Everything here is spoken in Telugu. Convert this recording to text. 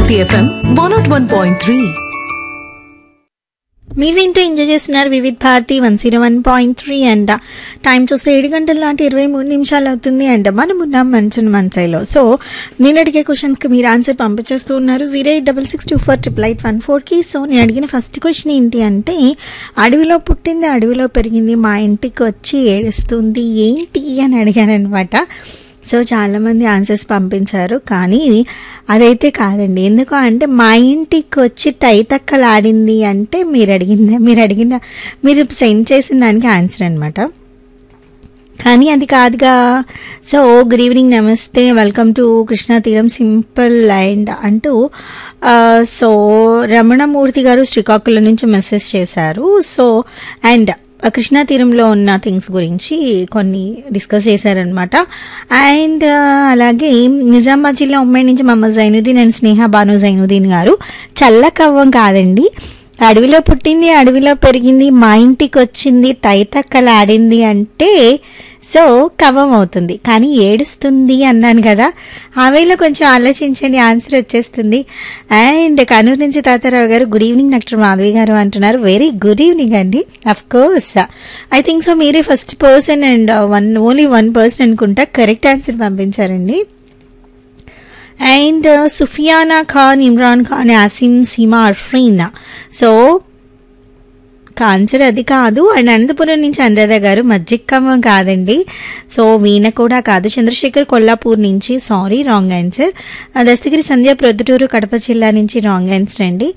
Hit FM 101.3. మీరు వింటూ ఎంజాయ్ చేస్తున్నారు వివిధ్ భారతి 101.3 అండ్ టైం చూస్తే 7 గంటల దాటి 23 నిమిషాలు అవుతుంది అండ్ మనం ఉన్నాం మంచైలో. సో నేను అడిగే క్వశ్చన్స్కి మీరు ఆన్సర్ పంపించేస్తూ ఉన్నారు 08662488814కి. సో నేను అడిగిన ఫస్ట్ క్వశ్చన్ ఏంటి అంటే, అడవిలో పుట్టింది అడవిలో పెరిగింది మా ఇంటికి వచ్చి ఏడుస్తుంది ఏంటి అని అడిగాను అనమాట. సో చాలామంది ఆన్సర్స్ పంపించారు, కానీ అదైతే కాదండి. ఎందుకు అంటే మా ఇంటికి వచ్చి తైతక్కలాడింది అంటే మీరు సెండ్ చేసిన దానికి ఆన్సర్ అనమాట, కానీ అది కాదుగా. సో గుడ్ ఈవినింగ్, నమస్తే, వెల్కమ్ టు కృష్ణా తీరం సింపుల్ అండ్ అంటూ సో రమణమూర్తి గారు శ్రీకాకుళం నుంచి మెసేజ్ చేశారు. సో అండ్ కృష్ణా తీరంలో ఉన్న థింగ్స్ గురించి కొన్ని డిస్కస్ చేశారనమాట. అండ్ అలాగే నిజామాబాద్ జిల్లా ఉమ్మడి నుంచి మహమ్మద్ జైనుద్దీన్ అండ్ స్నేహ బాను జైనుద్దీన్ గారు చల్లకవ్వం కాదండి, అడవిలో పుట్టింది అడవిలో పెరిగింది మా ఇంటికి వచ్చింది తైతక్కలాడింది అంటే సో కవ్వం అవుతుంది, కానీ ఏడుస్తుంది అన్నాను కదా, ఆ వేళ కొంచెం ఆలోచించండి, ఆన్సర్ వచ్చేస్తుంది. అండ్ కర్నూలు నుంచి తాతారావు గారు గుడ్ ఈవినింగ్ డాక్టర్ మాధవి గారు అంటున్నారు. వెరీ గుడ్ ఈవినింగ్ అండి. Of course I think so మీరే first person and only one person అనుకుంటా కరెక్ట్ ఆన్సర్ పంపించారండి. And Sufiyana Khan, Imran Khan, Asim, Seema, అర్ఫీన్. So answer అది కాదు. అండ్ అనంతపురం నుంచి అనురాధ గారు మజ్జిక్కవ్వం కాదండి, సో వీణ కూడా కాదు. చంద్రశేఖర్ కొల్లాపూర్ నుంచి సారీ రాంగ్ ఆన్సర్. దస్తగిరి సంధ్య ప్రొద్దుటూరు కడప జిల్లా నుంచి రాంగ్ ఆన్సర్ అండి.